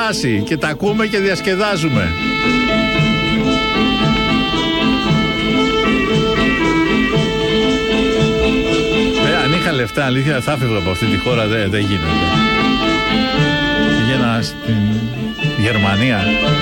περάσει και τα ακούμε και διασκεδάζουμε. Αν είχα λεφτά, αλήθεια, θα φεύγω από αυτή τη χώρα, δεν γίνεται. Πήγαινα στην Γερμανία,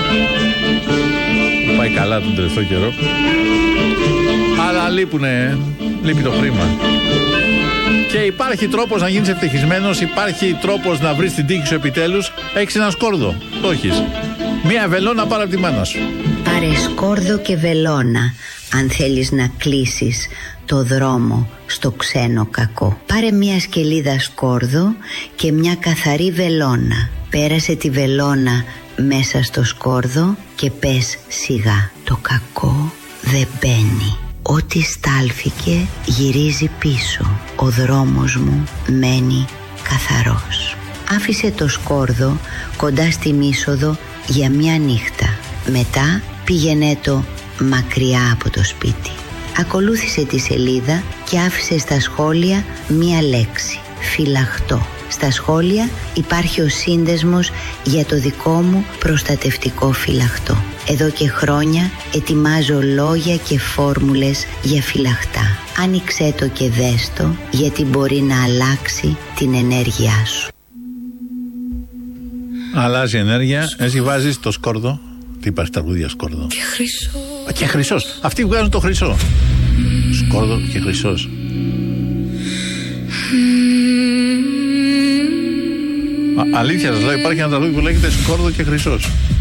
που πάει καλά τον τελευταίο καιρό, αλλά λείπει το χρήμα. Και υπάρχει τρόπος να γίνεις ευτυχισμένος, υπάρχει τρόπος να βρεις την τύχη σου επιτέλους. Έχεις ένα σκόρδο, το έχεις. Μία βελόνα πάρε από τη μάνα σου. Πάρε σκόρδο και βελόνα αν θέλεις να κλείσεις το δρόμο στο ξένο κακό. Πάρε μια σκελίδα σκόρδο και μια καθαρή βελόνα. Πέρασε τη βελόνα μέσα στο σκόρδο και πες σιγά. Το κακό δεν μπαίνει. Ό,τι στάλθηκε γυρίζει πίσω. Ο δρόμος μου μένει καθαρός. Άφησε το σκόρδο κοντά στην είσοδο για μια νύχτα. Μετά πήγαινε το μακριά από το σπίτι. Ακολούθησε τη σελίδα και άφησε στα σχόλια μία λέξη. Φυλαχτό. Στα σχόλια υπάρχει ο σύνδεσμος για το δικό μου προστατευτικό φυλαχτό. Εδώ και χρόνια ετοιμάζω λόγια και φόρμουλες για φυλαχτά. Άνοιξέ το και δες το, γιατί μπορεί να αλλάξει την ενέργειά σου. Αλλάζει ενέργεια, εσύ βάζεις το σκόρδο. Τι υπάρχει τραγούδια σκόρδο. Και χρυσός. Αυτοί βγάζουν το χρυσό. Σκόρδο και χρυσός. Αλήθεια σας λέω, υπάρχει ένα τραγούδι που λέγεται σκόρδο και χρυσός.